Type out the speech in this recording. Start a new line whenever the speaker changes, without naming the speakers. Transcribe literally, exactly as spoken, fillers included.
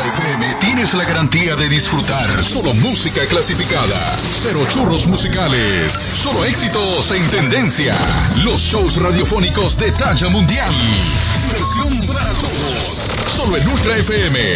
F M tienes la garantía de disfrutar solo música clasificada, cero churros musicales, solo éxitos en tendencia, los shows radiofónicos de talla mundial, diversión para todos, solo en Ultra F M